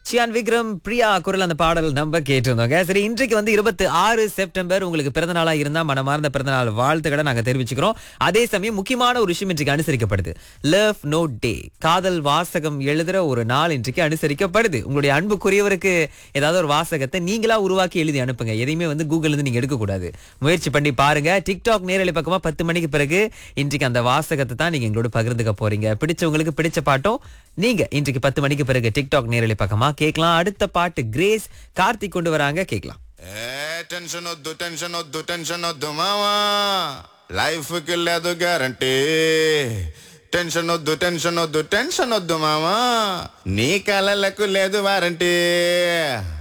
சியான் விக்ரம் பிரியா குரல் அந்த பாடல் நம்ம கேட்டிருந்தோங்க. சரி, இன்றைக்கு வந்து 26 செப்டம்பர். உங்களுக்கு பிறந்த நாளா இருந்தா மனமார்ந்த பிறந்தநாள் வாழ்த்துக்களை நாங்க தெரிவிச்சுக்கிறோம். அதே சமயம் முக்கியமான ஒரு விஷயம் இன்றைக்கு அனுசரிக்கப்படுது. லவ் நோட் டே, காதல் வாசகம் எழுதுற ஒரு நாள் இன்றைக்கு அனுசரிக்கப்படுது. உங்களுடைய அன்புக்குரியவருக்கு ஏதாவது ஒரு வாசகத்தை நீங்களா உருவாக்கி எழுதி அனுப்புங்க. எதையுமே வந்து கூகுள்ல இருந்து நீங்க எடுக்க கூடாது. முயற்சி பண்ணி பாருங்க. டிக்டாக் நேரலை பக்கமா 10 மணிக்கு பிறகு இன்றைக்கு அந்த வாசகத்தை தான் நீங்க எங்களோட பகிர்ந்துக்க போறீங்க. பிடிச்சவங்களுக்கு பிடிச்ச பாட்டும் நீங்க இன்றைக்கு 10 மணிக்கு பிறகு டிக்டாக் நேரலை பக்கமா கேட்கலாம். அடுத்த பாட்டு கிரேஸ் கார்த்திக் கொண்டு வராங்க, கேட்கலாம். టెన్షన్ వద్దు మావా, లైఫ్ కి లేదు గ్యారంటీ. టెన్షన్ వద్దు మావా, నీ కలలకు లేదు వారంటీ.